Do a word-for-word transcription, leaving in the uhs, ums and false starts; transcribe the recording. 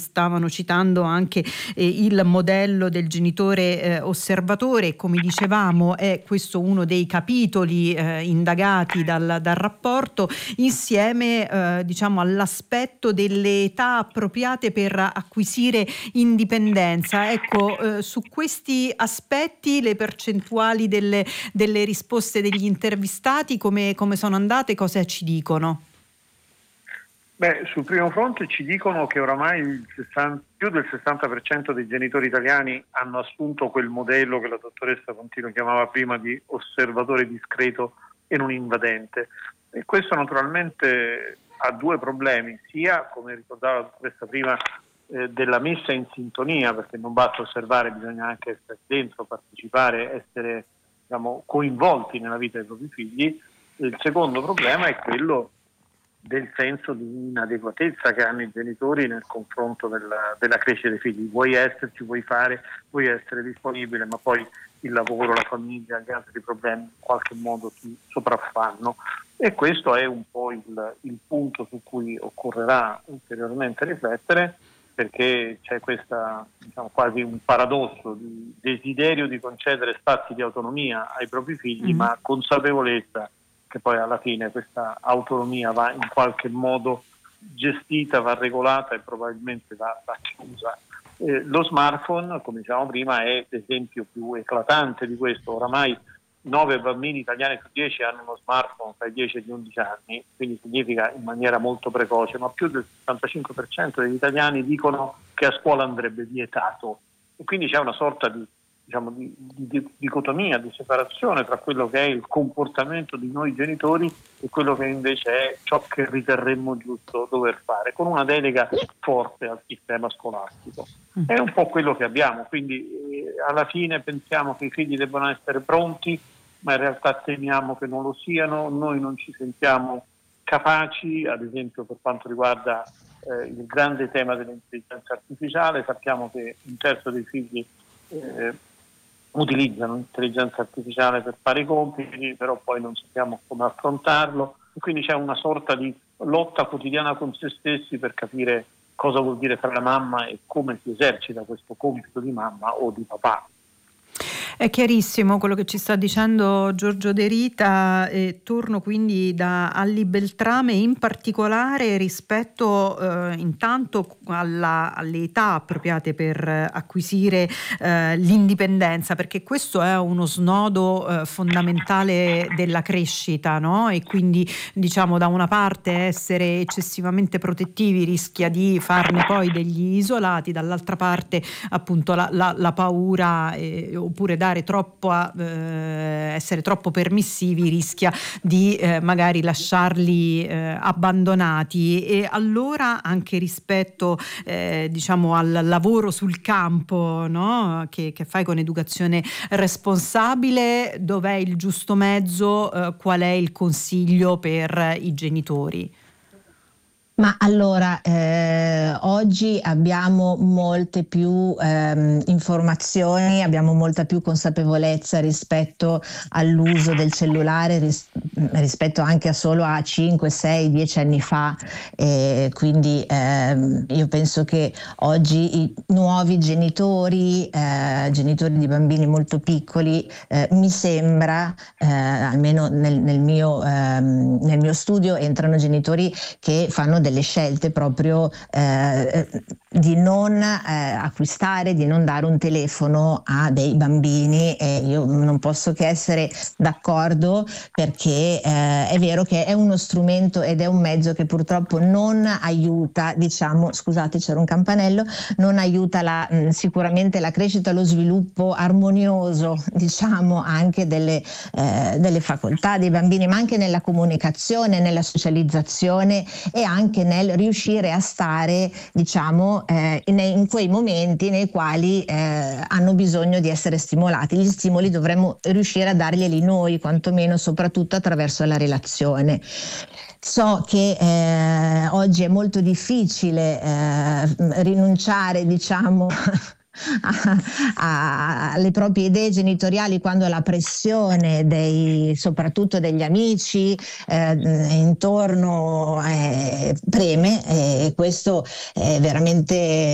stavano citando anche eh, il modello del genitore eh, osservatore. Come dicevamo, è questo uno dei capitoli eh, indagati dal, dal rapporto, insieme eh, diciamo all'aspetto delle età appropriate per acquisire indipendenza. Ecco, eh, su questi aspetti le percentuali delle, delle risposte degli intervistati come, come sono andate, cosa ci dicono? Beh, sul primo fronte ci dicono che oramai il sessanta, più del sessanta per cento dei genitori italiani hanno assunto quel modello che la dottoressa Contino chiamava prima di osservatore discreto e non invadente. E questo naturalmente ha due problemi, sia, come ricordava la dottoressa prima, eh, della messa in sintonia, perché non basta osservare, bisogna anche essere dentro, partecipare, essere, diciamo, coinvolti nella vita dei propri figli. Il secondo problema è quello del senso di inadeguatezza che hanno i genitori nel confronto della, della crescita dei figli. Vuoi esserci, vuoi fare, vuoi essere disponibile, ma poi il lavoro, la famiglia, gli altri problemi in qualche modo ti sopraffanno, e questo è un po' il, il punto su cui occorrerà ulteriormente riflettere, perché c'è questa, diciamo, quasi un paradosso di desiderio di concedere spazi di autonomia ai propri figli, mm. ma consapevolezza che poi alla fine questa autonomia va in qualche modo gestita, va regolata e probabilmente va, va chiusa. Eh, lo smartphone, come dicevamo prima, è l'esempio più eclatante di questo. Oramai nove bambini italiani su dieci hanno uno smartphone tra i dieci e gli undici anni, quindi significa in maniera molto precoce, ma più del sessantacinque per cento degli italiani dicono che a scuola andrebbe vietato, e quindi c'è una sorta di diciamo di, di, di dicotomia, di separazione tra quello che è il comportamento di noi genitori e quello che invece è ciò che riterremmo giusto dover fare, con una delega forte al sistema scolastico. È un po' quello che abbiamo, quindi eh, alla fine pensiamo che i figli debbano essere pronti, ma in realtà temiamo che non lo siano, noi non ci sentiamo capaci, ad esempio per quanto riguarda eh, il grande tema dell'intelligenza artificiale. Sappiamo che un terzo dei figli eh, utilizzano l'intelligenza artificiale per fare i compiti, però poi non sappiamo come affrontarlo, e quindi c'è una sorta di lotta quotidiana con se stessi per capire cosa vuol dire fare la mamma e come si esercita questo compito di mamma o di papà. È chiarissimo quello che ci sta dicendo Giorgio De Rita. E torno quindi da Alli Beltrame, in particolare rispetto eh, intanto alla, alle età appropriate per acquisire eh, l'indipendenza, perché questo è uno snodo eh, fondamentale della crescita, no? E quindi, diciamo, da una parte essere eccessivamente protettivi rischia di farne poi degli isolati, dall'altra parte appunto la, la, la paura eh, oppure dare troppo a, eh, essere troppo permissivi rischia di eh, magari lasciarli eh, abbandonati. E allora anche rispetto eh, diciamo al lavoro sul campo, no? che, che fai con educazione responsabile, dov'è il giusto mezzo? Eh, qual è il consiglio per i genitori? Ma allora, eh, oggi abbiamo molte più ehm, informazioni, abbiamo molta più consapevolezza rispetto all'uso del cellulare, ris- rispetto anche a solo a cinque, sei, dieci anni fa. Eh, quindi ehm, io penso che oggi i nuovi genitori, eh, genitori di bambini molto piccoli, eh, mi sembra, eh, almeno nel, nel, mio, ehm, nel mio studio, entrano genitori che fanno delle scelte proprio eh, di non eh, acquistare, di non dare un telefono a dei bambini, e io non posso che essere d'accordo, perché eh, è vero che è uno strumento ed è un mezzo che purtroppo non aiuta, diciamo, scusate c'era un campanello, non aiuta la, mh, sicuramente la crescita, lo sviluppo armonioso, diciamo, anche delle, eh, delle facoltà dei bambini, ma anche nella comunicazione, nella socializzazione e anche nel riuscire a stare, diciamo, eh, in, in quei momenti nei quali eh, hanno bisogno di essere stimolati. Gli stimoli dovremmo riuscire a darglieli noi, quantomeno, soprattutto attraverso la relazione. So che eh, oggi è molto difficile eh, rinunciare, diciamo, A, a, alle proprie idee genitoriali quando la pressione dei, soprattutto degli amici eh, intorno eh, preme, e questo è veramente